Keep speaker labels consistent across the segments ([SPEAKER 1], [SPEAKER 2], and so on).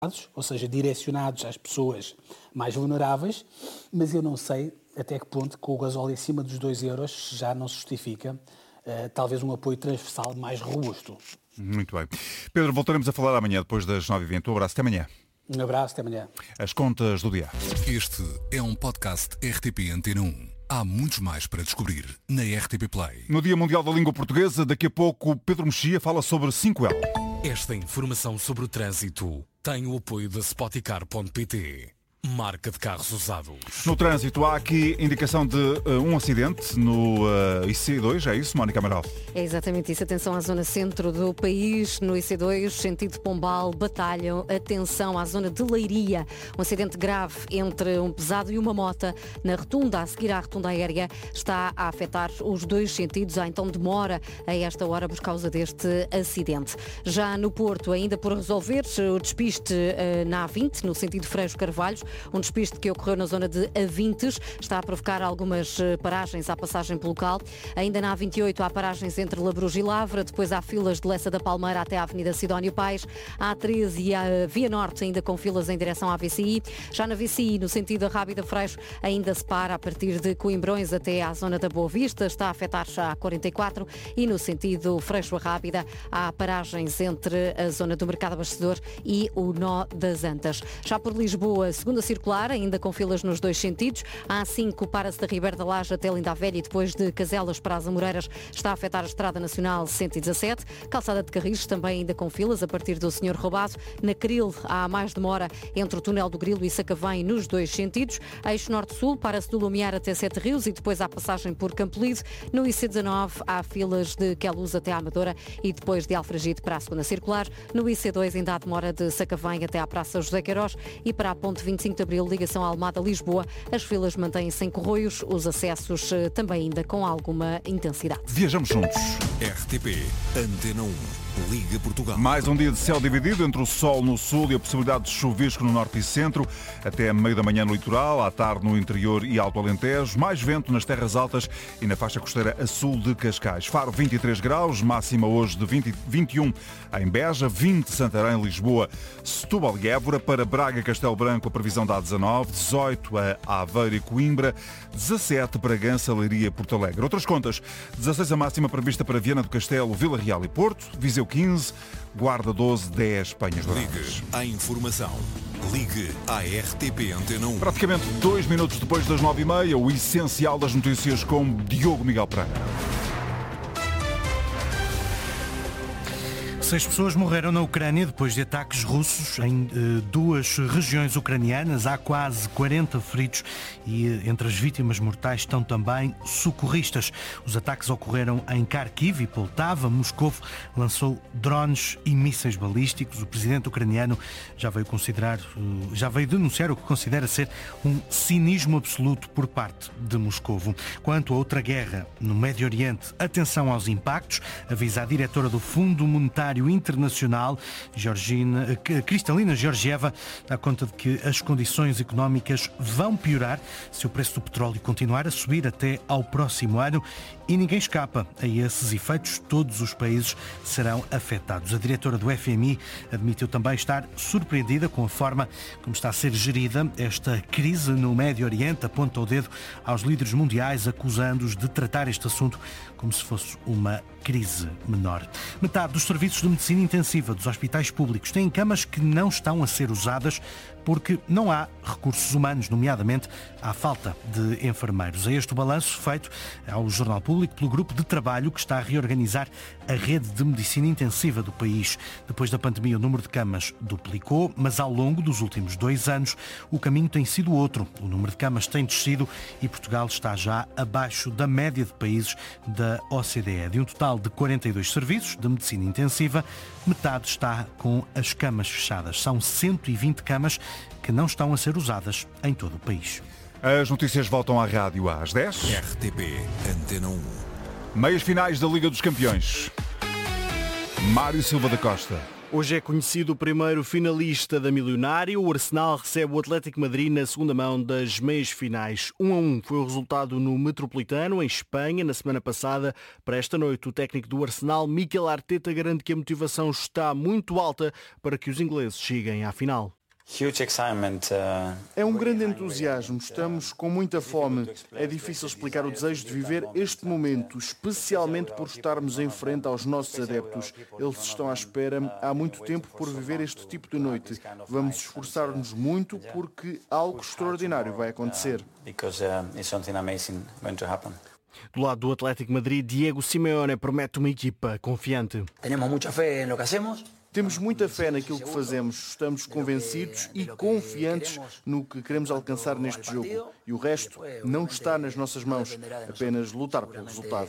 [SPEAKER 1] ou seja, direcionados às pessoas mais vulneráveis, mas eu não sei até que ponto, com o gasóleo acima dos 2 euros, já não se justifica talvez um apoio transversal mais robusto.
[SPEAKER 2] Muito bem. Pedro, voltaremos a falar amanhã, depois das 9h20. Um abraço, até amanhã.
[SPEAKER 1] Um abraço, até amanhã.
[SPEAKER 2] As contas do dia.
[SPEAKER 3] Este é um podcast RTP Antena 1. Há muitos mais para descobrir na RTP Play.
[SPEAKER 2] No Dia Mundial da Língua Portuguesa, daqui a pouco, Pedro Mexia fala sobre 5L.
[SPEAKER 3] Esta informação sobre o trânsito tem o apoio da Spoticar.pt. Marca de carros usados.
[SPEAKER 2] No trânsito há aqui indicação de um acidente no IC2, é isso, Mónica Amaral?
[SPEAKER 4] É exatamente isso. Atenção à zona centro do país, no IC2, sentido Pombal, Batalha. Atenção à zona de Leiria. Um acidente grave entre um pesado e uma mota na rotunda, a seguir à rotunda aérea, está a afetar os 2 sentidos. Há então demora a esta hora por causa deste acidente. Já no Porto, ainda por resolver, o despiste na A20, no sentido Freixo Carvalhos. Um despiste que ocorreu na zona de Avintes, está a provocar algumas paragens à passagem pelo local. Ainda na A28 há paragens entre Labrouge e Lavra, depois há filas de Lessa da Palmeira até à Avenida Sidónio Pais, a A13 e a Via Norte ainda com filas em direção à VCI. Já na VCI, no sentido da Rábida Freixo, ainda se para a partir de Coimbrões até à zona da Boa Vista, está a afetar já a 44 e no sentido Freixo a Rábida há paragens entre a zona do Mercado Abastecedor e o Nó das Antas. Já por Lisboa, segunda circular, ainda com filas nos 2 sentidos. A A5 para-se da Ribeira da Laje até Linda a Velha e depois de Caselas para as Amoreiras está a afetar a Estrada Nacional 117. Calçada de Carris também ainda com filas a partir do Senhor Roubado. Na Cril há mais demora entre o Túnel do Grilo e Sacavém nos 2 sentidos. Eixo Norte-Sul para-se do Lumiar até Sete Rios e depois há passagem por Campolide. No IC19 há filas de Queluz até à Amadora e depois de Alfragide para a segunda circular. No IC2 ainda há demora de Sacavém até à Praça José Queiroz e para a ponte 25 de Abril, ligação Almada-Lisboa. As filas mantêm-se em Corroios, os acessos também ainda com alguma intensidade.
[SPEAKER 2] Viajamos juntos.
[SPEAKER 3] RTP Antena 1. Liga Portugal.
[SPEAKER 2] Mais um dia de céu dividido entre o sol no sul e a possibilidade de chuvisco no norte e centro. Até meio da manhã no litoral, à tarde no interior e Alto Alentejo. Mais vento nas terras altas e na faixa costeira a sul de Cascais. Faro 23 graus, máxima hoje de 21 em Beja, 20 Santarém, Lisboa, Setúbal e Évora. Para Braga, Castelo Branco, a previsão dá 19, 18 a Aveiro e Coimbra, 17 Bragança, Leiria e Porto Alegre. Outras contas, 16 a máxima prevista para Viana do Castelo, Vila Real e Porto, Viseu 15, Guarda 12, 10 Espanhas Douradas.
[SPEAKER 3] Ligue à informação. Ligue à RTP Antena 1.
[SPEAKER 2] Praticamente 2 minutos depois das 9h30, o essencial das notícias com Diogo Miguel Pereira.
[SPEAKER 5] 6 pessoas morreram na Ucrânia depois de ataques russos em 2 regiões ucranianas. Há quase 40 feridos e entre as vítimas mortais estão também socorristas. Os ataques ocorreram em Kharkiv e Poltava. Moscovo lançou drones e mísseis balísticos. O presidente ucraniano já veio denunciar o que considera ser um cinismo absoluto por parte de Moscovo. Quanto a outra guerra no Médio Oriente, atenção aos impactos, avisa a diretora do Fundo Monetário Internacional, Kristalina Georgieva, dá conta de que as condições económicas vão piorar se o preço do petróleo continuar a subir até ao próximo ano e ninguém escapa a esses efeitos. Todos os países serão afetados. A diretora do FMI admitiu também estar surpreendida com a forma como está a ser gerida esta crise no Médio Oriente. Aponta o dedo aos líderes mundiais, acusando-os de tratar este assunto como se fosse uma crise menor. Metade dos serviços de medicina intensiva dos hospitais públicos têm camas que não estão a ser usadas porque não há recursos humanos, nomeadamente há falta de enfermeiros. É este o balanço feito ao Jornal Público pelo grupo de trabalho que está a reorganizar a rede de medicina intensiva do país. Depois da pandemia, o número de camas duplicou, mas ao longo dos últimos 2 anos o caminho tem sido outro. O número de camas tem descido e Portugal está já abaixo da média de países da OCDE. De um total de 42 serviços de medicina intensiva, metade está com as camas fechadas. São 120 camas que não estão a ser usadas em todo o país.
[SPEAKER 2] As notícias voltam à rádio às 10.
[SPEAKER 3] RTP Antena 1.
[SPEAKER 2] Meias finais da Liga dos Campeões. Mário Silva da Costa.
[SPEAKER 5] Hoje é conhecido o primeiro finalista da Milionária. O Arsenal recebe o Atlético Madrid na segunda mão das meias finais. 1-1 foi o resultado no Metropolitano, em Espanha, na semana passada. Para esta noite, o técnico do Arsenal, Mikel Arteta, garante que a motivação está muito alta para que os ingleses cheguem à final.
[SPEAKER 6] É um grande entusiasmo, estamos com muita fome. É difícil explicar o desejo de viver este momento, especialmente por estarmos em frente aos nossos adeptos. Eles estão à espera há muito tempo por viver este tipo de noite. Vamos esforçar-nos muito porque algo extraordinário vai acontecer.
[SPEAKER 5] Do lado do Atlético Madrid, Diego Simeone promete uma equipa confiante.
[SPEAKER 6] Temos muita fé naquilo que fazemos, estamos convencidos e confiantes no que queremos alcançar neste jogo. E o resto não está nas nossas mãos, apenas lutar pelo resultado.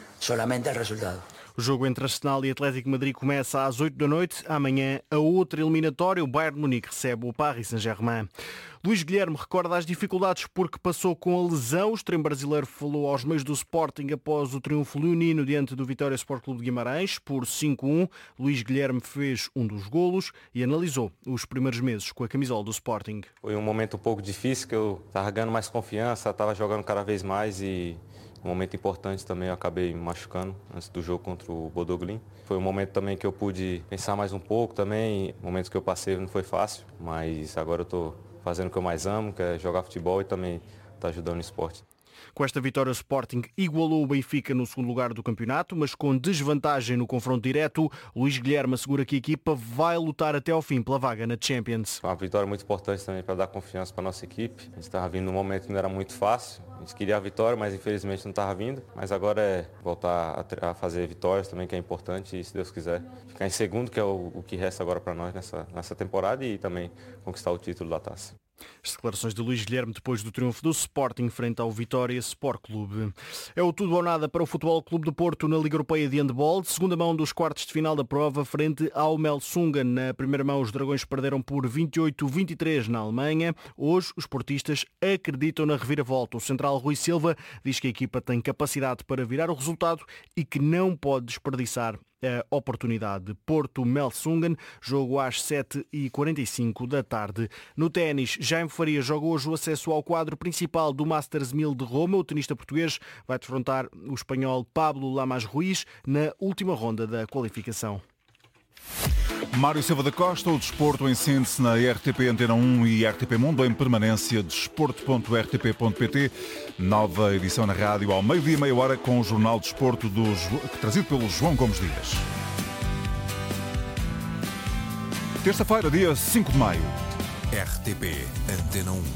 [SPEAKER 5] O jogo entre Arsenal e Atlético Madrid começa às 8 da noite. Amanhã, a outra eliminatória, o Bayern de Munique recebe o Paris Saint-Germain. Luís Guilherme recorda as dificuldades porque passou com a lesão. O extremo brasileiro falou aos meios do Sporting após o triunfo leonino diante do Vitória Sport Clube de Guimarães por 5-1. Luís Guilherme fez um dos golos e analisou os primeiros meses com a camisola do Sporting.
[SPEAKER 7] Foi um momento um pouco difícil, que eu estava ganhando mais confiança, estava jogando cada vez mais e um momento importante também, eu acabei me machucando antes do jogo contra o Bodo Glimt. Foi um momento também que eu pude pensar mais um pouco também, momentos que eu passei não foi fácil, mas agora eu estou fazendo o que eu mais amo, que é jogar futebol e também estar ajudando no esporte.
[SPEAKER 5] Com esta vitória, o Sporting igualou o Benfica no segundo lugar do campeonato, mas com desvantagem no confronto direto. Luís Guilherme assegura que a equipa vai lutar até ao fim pela vaga na Champions.
[SPEAKER 7] Uma vitória muito importante também para dar confiança para a nossa equipe. A gente estava vindo num momento que não era muito fácil. A gente queria a vitória, mas infelizmente não estava vindo. Mas agora é voltar a fazer vitórias também, que é importante. E se Deus quiser, ficar em segundo, que é o que resta agora para nós nessa temporada, e também conquistar o título da taça.
[SPEAKER 5] As declarações de Luís Guilherme depois do triunfo do Sporting frente ao Vitória Sport Clube. É o tudo ou nada para o Futebol Clube do Porto na Liga Europeia de Handball. Segunda mão dos quartos de final da prova frente ao Melsungen. Na primeira mão os dragões perderam por 28-23 na Alemanha. Hoje os portistas acreditam na reviravolta. O central Rui Silva diz que a equipa tem capacidade para virar o resultado e que não pode desperdiçar a oportunidade. Porto-Melsungen, jogo às 7h45 da tarde. No ténis, Jaime Faria joga hoje o acesso ao quadro principal do Masters 1000 de Roma. O tenista português vai defrontar o espanhol Pablo Lamas Ruiz na última ronda da qualificação.
[SPEAKER 2] Mário Silva da Costa, o desporto em síntese na RTP Antena 1 e RTP Mundo, em permanência, desporto.rtp.pt. Nova edição na rádio ao meio-dia, meia hora, com o Jornal de Desporto trazido pelo João Gomes Dias. Terça-feira, dia 5 de maio.
[SPEAKER 3] RTP Antena 1.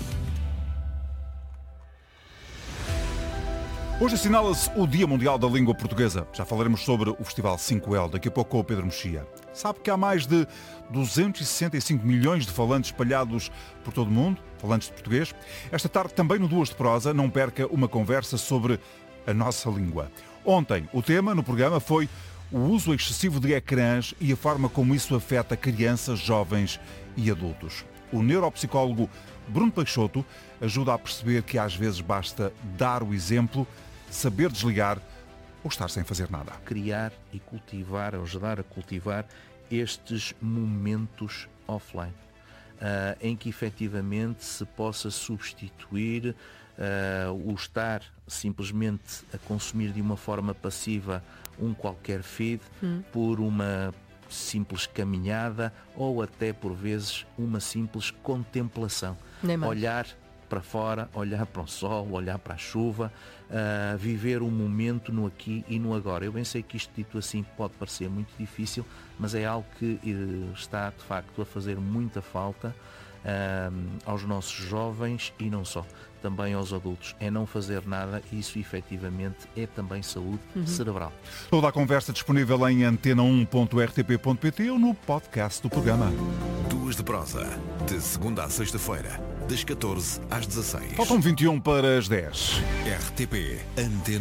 [SPEAKER 2] Hoje assinala-se o Dia Mundial da Língua Portuguesa. Já falaremos sobre o Festival 5L, daqui a pouco com o Pedro Mexia. Sabe que há mais de 265 milhões de falantes espalhados por todo o mundo, falantes de português? Esta tarde, também no Duas de Prosa, não perca uma conversa sobre a nossa língua. Ontem, o tema no programa foi o uso excessivo de ecrãs e a forma como isso afeta crianças, jovens e adultos. O neuropsicólogo Bruno Peixoto ajuda a perceber que às vezes basta dar o exemplo, saber desligar ou estar sem fazer nada.
[SPEAKER 8] Criar e cultivar, ajudar a cultivar estes momentos offline, em que efetivamente se possa substituir o estar simplesmente a consumir de uma forma passiva um qualquer feed por uma simples caminhada ou até por vezes uma simples contemplação. Olhar para fora, olhar para o sol, olhar para a chuva, viver o momento no aqui e no agora. Eu bem sei que isto dito assim pode parecer muito difícil, mas é algo que está de facto a fazer muita falta aos nossos jovens e não só, também aos adultos. É não fazer nada, e isso efetivamente é também saúde cerebral.
[SPEAKER 2] Toda a conversa disponível em antena1.rtp.pt ou no podcast do programa.
[SPEAKER 3] Duas de Prosa, de segunda à sexta-feira, das 14 às 16.
[SPEAKER 2] Faltam 21 para as 10.
[SPEAKER 3] RTP Antena